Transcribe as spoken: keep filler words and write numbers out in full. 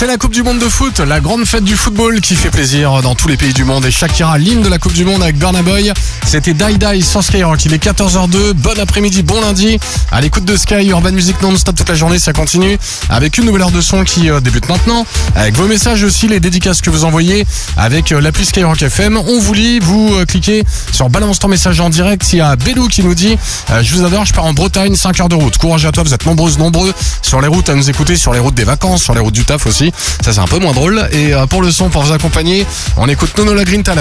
C'est la Coupe du Monde de foot, la grande fête du football qui fait plaisir dans tous les pays du monde. Et Shakira, l'hymne de la Coupe du Monde avec Burna Boy. C'était Die Die sur Skyrock. Il est quatorze heures deux. Bon après-midi, bon lundi. À l'écoute de Sky, Urban Music non-stop toute la journée, ça continue. Avec une nouvelle heure de son qui euh, débute maintenant. Avec vos messages aussi, les dédicaces que vous envoyez avec euh, l'appli Skyrock F M. On vous lit, vous euh, cliquez sur Balance ton message en direct. Il y a Bélou qui nous dit euh, je vous adore, je pars en Bretagne, cinq heures de route. Courage à toi, vous êtes nombreuses, nombreux sur les routes à nous écouter, sur les routes des vacances, sur les routes du taf aussi. Ça c'est un peu moins drôle. Et euh, pour le son, pour vous accompagner, on écoute Nono La Grinta.